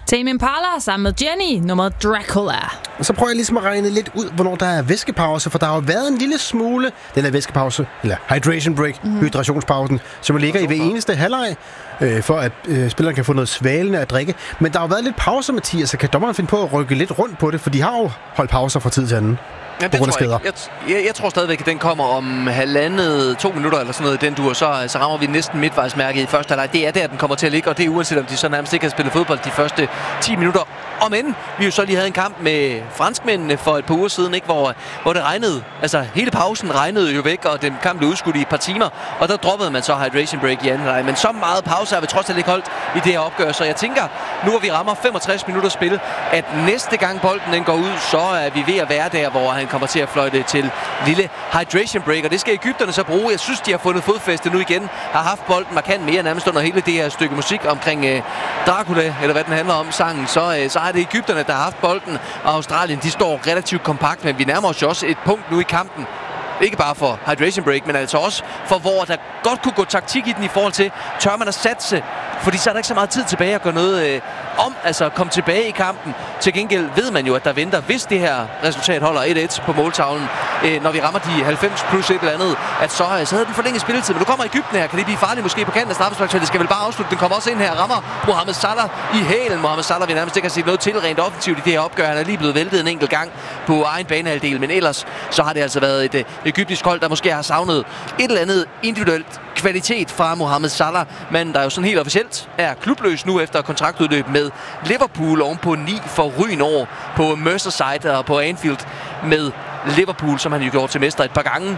Tame Impala sammen med Jenny, nummeret Dracula. Og så prøver jeg ligesom at regne lidt ud, hvornår der er væskepause, for der har jo været en lille smule, den her væskepause, eller hydration break, hydrationspausen, som ligger i hver eneste halvleg, for at spillerne kan få noget svalende at drikke. Men der har jo været lidt pauser, Mathias, så kan dommeren finde på at rykke lidt rundt på det, for de har jo holdt pauser fra tid til anden. Ja, det tror jeg tror stadigvæk, at den kommer om 1,5-2 minutter eller sådan noget i den dur. Så rammer vi næsten midtvejsmærket i første halvleg. Det er der, den kommer til at ligge, og det er uanset om de så nærmest ikke har spillet fodbold de første 10 minutter. Om end vi jo så lige havde en kamp med franskmændene for et par uger siden, ikke, hvor det regnede. Altså hele pausen regnede jo væk, og den kamp blev udskudt i et par timer. Og der droppede man så hydration break i anden halvleg. Men så meget pause har vi trods alt ikke holdt i det her opgør. Så jeg tænker, nu hvor vi rammer 65 minutter spil, at næste gang bolden den går ud, så er vi ved at være der, hvor han kommer til at fløjte til lille hydration break. Og det skal egypterne så bruge. Jeg synes, de har fundet fodfæste nu igen. Har haft bolden markant mere nærmest under hele det her stykke musik omkring Dracula, eller hvad den handler om, sangen. Så er det egypterne, der har haft bolden, og Australien, de står relativt kompakt, men vi nærmer os jo også et punkt nu i kampen. Ikke bare for hydration break, men altså også for, hvor der godt kunne gå taktik i den i forhold til, tør man at satse, fordi så er der ikke så meget tid tilbage at gøre noget altså komme tilbage i kampen. Til gengæld ved man jo, at der venter, hvis det her resultat holder 1-1 på måltavlen, når vi rammer de 90 plus et eller andet, at så havde den forlænget spilletid. Men nu kommer Egypten her, kan det blive farligt måske på kanten af straffesparksfeltet. Det skal vel bare afslutte. Den kommer også ind her, rammer Mohamed Salah i hælen. Mohamed Salah vi nærmest ikke har set noget til rent offensivt i det her opgør. Han er lige blevet væltet en enkelt gang på egen banehalvdel, men ellers så har det altså været et egyptisk hold, der måske har savnet et eller andet individuelt kvalitet fra Mohamed Salah, men der er jo sådan helt officielt er klubløs nu efter kontraktudløb med Liverpool oven på 9 forrygende år på Merseyside og på Anfield med Liverpool, som han jo gjorde til mester et par gange.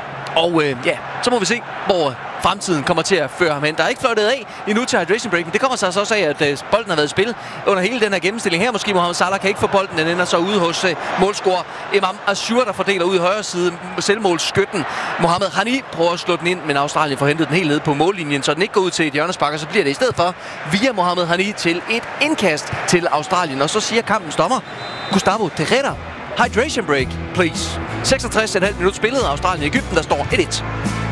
Og så må vi se, hvor fremtiden kommer til at føre ham hen. Der er ikke fløjtet af endnu til hydration break, men det kommer så også af, at bolden har været i spil under hele den her gennemstilling her. Måske Mohamed Salah kan ikke få bolden, den ender så ude hos målscorer Imam Ashur, der fordeler ud i højre side selvmålsskytten. Mohamed Hani prøver at slå den ind, men Australien får hentet den helt ned på mållinjen, så den ikke går ud til et hjørnespark, og så bliver det i stedet for via Mohamed Hani til et indkast til Australien. Og så siger kampens dommer, Gustavo Terrera, hydration break, please. 66,5 minutter spillet af Australien i Egypten, der står 1-1.